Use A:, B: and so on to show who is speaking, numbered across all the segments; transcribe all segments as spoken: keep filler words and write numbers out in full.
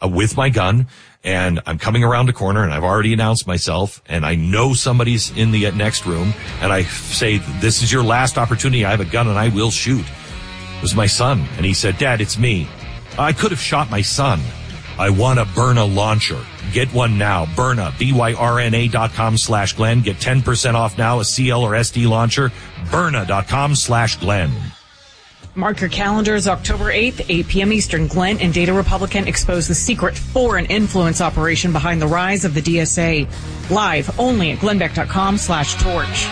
A: uh, with my gun, and I'm coming around a corner, and I've already announced myself, and I know somebody's in the next room, and I say, this is your last opportunity. I have a gun, and I will shoot. It was my son, and he said, Dad, it's me. I could have shot my son. I want a Byrna launcher. Get one now. Byrna, B Y R N A dot com slash Glenn. Get ten percent off now, a C L or S D launcher. Byrna dot com slash Glenn.
B: Mark your calendars, October eighth, eight p.m. Eastern. Glenn and Data Republican expose the secret foreign influence operation behind the rise of the D S A. Live only at glenn beck dot com slash torch.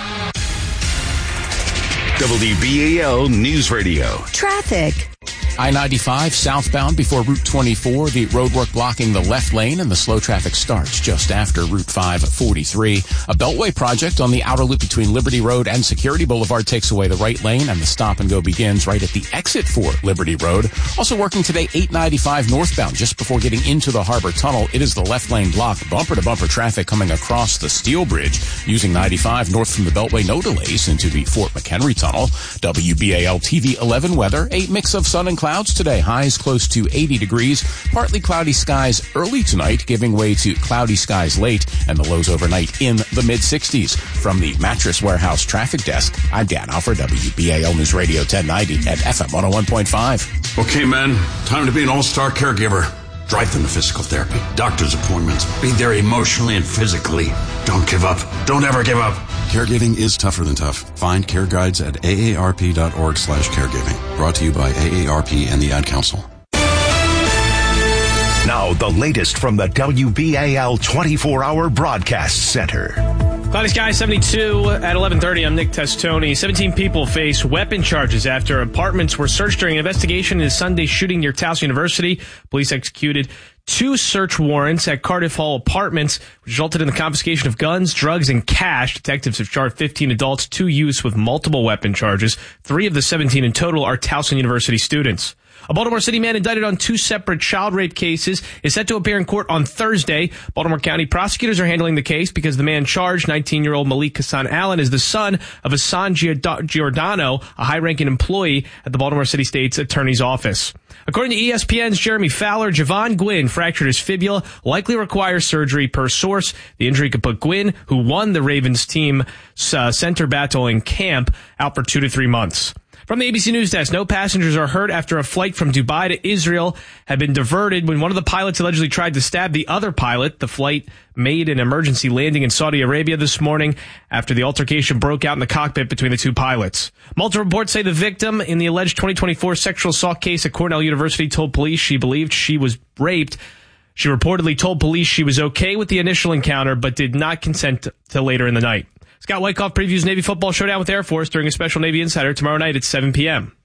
C: W B A L News Radio.
D: Traffic.
E: I ninety-five southbound before Route twenty-four. The roadwork blocking the left lane, and the slow traffic starts just after Route five forty-three. A beltway project on the outer loop between Liberty Road and Security Boulevard takes away the right lane, and the stop and go begins right at the exit for Liberty Road. Also working today, eight ninety-five northbound just before getting into the Harbor Tunnel. It is the left lane blocked. Bumper to bumper traffic coming across the Steel Bridge using ninety-five north from the beltway. No delays into the Fort McHenry Tunnel. W B A L T V eleven weather. A mix of sun and clouds today. Highs close to eighty degrees. Partly cloudy skies early tonight, giving way to cloudy skies late, and the lows overnight in the mid sixties. From the Mattress Warehouse Traffic Desk, I'm Dan Alford, W B A L News Radio ten ninety at F M one oh one point five.
F: Okay, men, time to be an all-star caregiver. Drive them to physical therapy, doctor's appointments. Be there emotionally and physically. Don't give up. Don't ever give up.
G: Caregiving is tougher than tough. Find care guides at A A R P dot org slash caregiving. Brought to you by A A R P and the Ad Council.
C: Now, the latest from the W B A L twenty-four hour Broadcast Center.
H: Cloudy Sky seventy-two at eleven thirty. I'm Nick Testoni. seventeen people face weapon charges after apartments were searched during an investigation into Sunday's shooting near Towson University. Police executed two search warrants at Cardiff Hall Apartments, which resulted in the confiscation of guns, drugs, and cash. Detectives have charged fifteen adults, two youths with multiple weapon charges. Three of the seventeen in total are Towson University students. A Baltimore City man indicted on two separate child rape cases is set to appear in court on Thursday. Baltimore County prosecutors are handling the case because the man charged, nineteen-year-old Malik Hassan Allen, is the son of Hassan Giordano, a high-ranking employee at the Baltimore City State's Attorney's Office. According to E S P N's Jeremy Fowler, Javon Gwynn fractured his fibula, likely requires surgery per source. The injury could put Gwynn, who won the Ravens team uh, center battle in camp, out for two to three months. From the A B C News Desk, no passengers are hurt after a flight from Dubai to Israel had been diverted when one of the pilots allegedly tried to stab the other pilot. The flight made an emergency landing in Saudi Arabia this morning after the altercation broke out in the cockpit between the two pilots. Multiple reports say the victim in the alleged twenty twenty-four sexual assault case at Cornell University told police she believed she was raped. She reportedly told police she was okay with the initial encounter, but did not consent till later in the night. Scott Wyckoff previews Navy football showdown with Air Force during a special Navy Insider tomorrow night at seven p.m.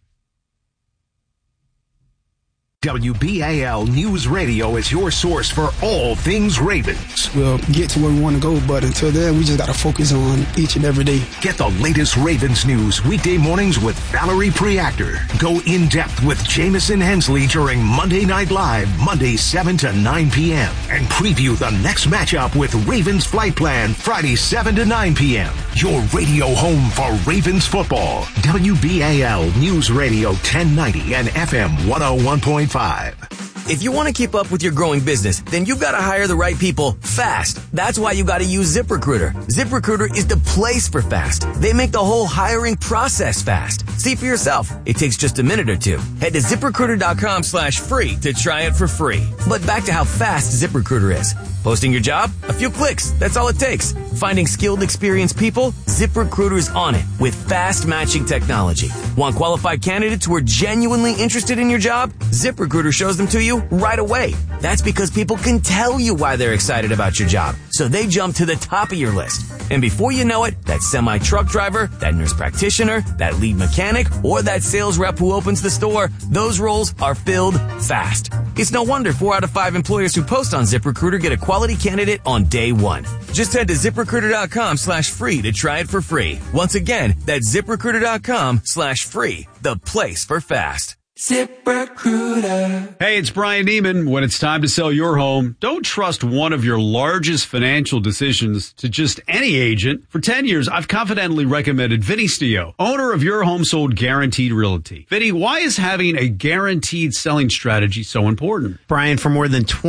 C: W B A L News Radio is your source for all things Ravens.
I: We'll get to where we want to go, but until then, we just got to focus on each and every day.
C: Get the latest Ravens news weekday mornings with Valerie Preactor. Go in-depth with Jamison Hensley during Monday Night Live, Monday seven to nine p.m. And preview the next matchup with Ravens Flight Plan, Friday seven to nine p.m. Your radio home for Ravens football. W B A L News Radio ten ninety and F M one oh one point five.
J: If you want to keep up with your growing business, then you've got to hire the right people fast. That's why you got to use ZipRecruiter. ZipRecruiter is the place for fast. They make the whole hiring process fast. See for yourself. It takes just a minute or two. Head to ZipRecruiter.com slash free to try it for free. But back to how fast ZipRecruiter is. Posting your job? A few clicks. That's all it takes. Finding skilled, experienced people? ZipRecruiter's on it with fast matching technology. Want qualified candidates who are genuinely interested in your job? ZipRecruiter shows them to you right away. That's because people can tell you why they're excited about your job, so they jump to the top of your list. And before you know it, that semi-truck driver, that nurse practitioner, that lead mechanic, or that sales rep who opens the store, those roles are filled fast. It's no wonder four out of five employers who post on ZipRecruiter get a quality candidate on day one. Just head to ZipRecruiter.com slash free to try it for free. Once again, that's ZipRecruiter.com slash free, the place for fast. ZipRecruiter.
K: Hey, it's Brian Neiman. When it's time to sell your home, don't trust one of your largest financial decisions to just any agent. For ten years, I've confidently recommended Vinny Stio, owner of Your Home Sold Guaranteed Realty. Vinny, why is having a guaranteed selling strategy so important?
L: Brian, for more than twenty